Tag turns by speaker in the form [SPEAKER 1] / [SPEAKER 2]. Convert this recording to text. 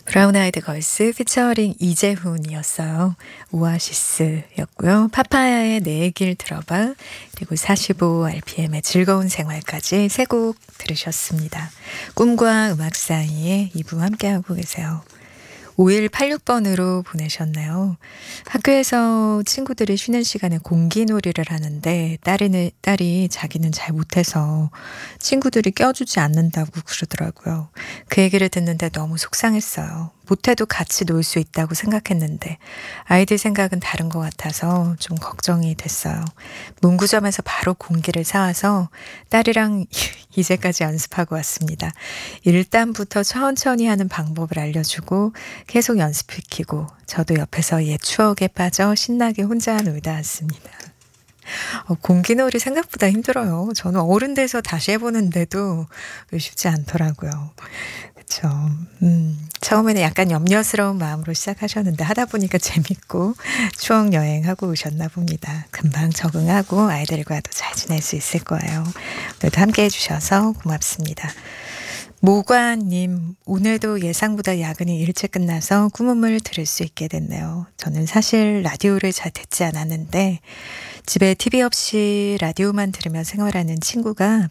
[SPEAKER 1] 브라운 아이드 걸스 피처링 이재훈이었어요. 오아시스였고요. 파파야의 내 얘길 들어봐 그리고 45rpm의 즐거운 생활까지 세 곡 들으셨습니다. 꿈과 음악 사이에 2부 함께하고 계세요. 5186번으로 보내셨나요? 학교에서 친구들이 쉬는 시간에 공기놀이를 하는데 딸이 자기는 잘 못해서 친구들이 껴주지 않는다고 그러더라고요. 그 얘기를 듣는데 너무 속상했어요. 못해도 같이 놀 수 있다고 생각했는데 아이들 생각은 다른 것 같아서 좀 걱정이 됐어요. 문구점에서 바로 공기를 사와서 딸이랑 이제까지 연습하고 왔습니다. 일단부터 천천히 하는 방법을 알려주고 계속 연습시키고 저도 옆에서 옛 추억에 빠져 신나게 혼자 놀다 왔습니다. 공기놀이 생각보다 힘들어요. 저는 어른 돼서 다시 해보는데도 쉽지 않더라고요. 그쵸. 처음에는 약간 염려스러운 마음으로 시작하셨는데 하다 보니까 재밌고 추억 여행하고 오셨나 봅니다. 금방 적응하고 아이들과도 잘 지낼 수 있을 거예요. 오늘도 함께 해주셔서 고맙습니다. 모관님, 오늘도 예상보다 야근이 일찍 끝나서 꿈음을 들을 수 있게 됐네요. 저는 사실 라디오를 잘 듣지 않았는데 집에 TV 없이 라디오만 들으며 생활하는 친구가